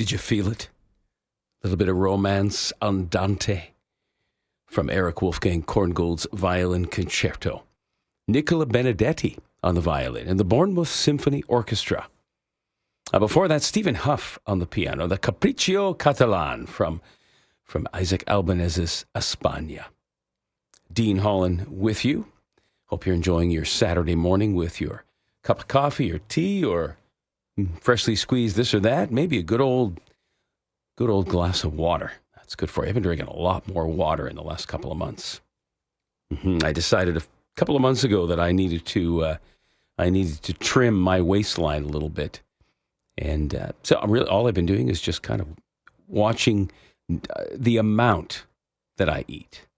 Did you feel it? A little bit of romance andante from Eric Wolfgang Korngold's Violin Concerto. Nicola Benedetti on the violin and the Bournemouth Symphony Orchestra. Before that, Stephen Huff on the piano, the Capriccio Catalan from Isaac Albanese's España. Dean Holland with you. Hope you're enjoying your Saturday morning with your cup of coffee or tea or freshly squeezed this or that. Maybe a good old glass of water. That's good for you. I've been drinking a lot more water in the last couple of months. I decided a couple of months ago that I needed to trim my waistline a little bit. And so all I've been doing is just kind of watching the amount that I eat.